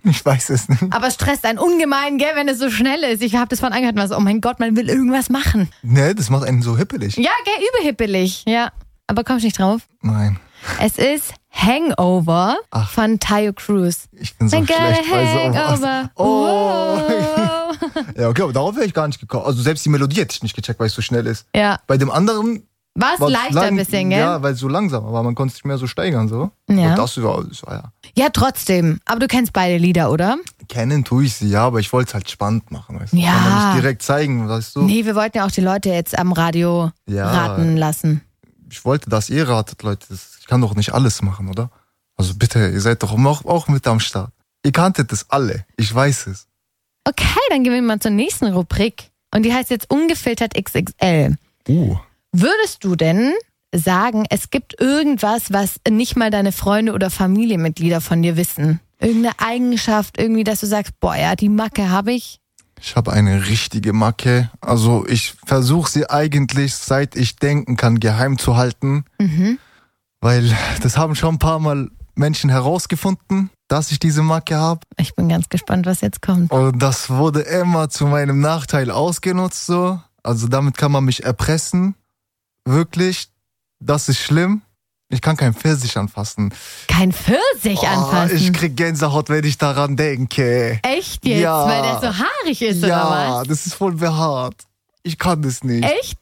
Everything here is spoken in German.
Ich weiß es nicht. Aber es stresst einen ungemein, gell, wenn es so schnell ist. Ich habe das von angehört und war so, oh mein Gott, man will irgendwas machen. Ne, das macht einen so hippelig. Ja, gell, übelhippelig. Ja, aber kommst nicht drauf? Nein. Es ist Hangover von Tayo Cruz. Ich bin so I got a schlecht bei sowas. hangover. Oh. Wow. Ja, okay, aber darauf wäre ich gar nicht gekommen. Also selbst die Melodie hätte ich nicht gecheckt, weil es so schnell ist. Ja. Bei dem anderen War es war es leichter ein bisschen, gell? Ja, weil es so langsam war. Man konnte es nicht mehr so steigern, so. Ja. Und das war ja. Ja, trotzdem. Aber du kennst beide Lieder, oder? Kennen tue ich sie, ja, aber ich wollte es halt spannend machen, weißt du. Ja. Kann man nicht direkt zeigen, weißt du. Nee, wir wollten ja auch die Leute jetzt am Radio raten lassen. Ich wollte, dass ihr ratet, Leute. Ich kann doch nicht alles machen, oder? Also bitte, ihr seid doch auch mit am Start. Ihr kanntet es alle. Ich weiß es. Okay, dann gehen wir mal zur nächsten Rubrik. Und die heißt jetzt Ungefiltert XXL. Würdest du denn sagen, es gibt irgendwas, was nicht mal deine Freunde oder Familienmitglieder von dir wissen? Irgendeine Eigenschaft, irgendwie, dass du sagst, boah, ja, die Macke habe ich? Ich habe eine richtige Macke. Also ich versuche sie eigentlich, seit ich denken kann, geheim zu halten. Weil das haben schon ein paar Mal Menschen herausgefunden, dass ich diese Macke habe. Ich bin ganz gespannt, was jetzt kommt. Und das wurde immer zu meinem Nachteil ausgenutzt, so. Also damit kann man mich erpressen. Wirklich. Das ist schlimm. Ich kann kein Pfirsich anfassen. Kein Pfirsich anfassen? Ich krieg Gänsehaut, wenn ich daran denke. Echt jetzt? Ja. Weil der so haarig ist, oder was? Ja, das ist voll behaart. Ich kann das nicht. Echt?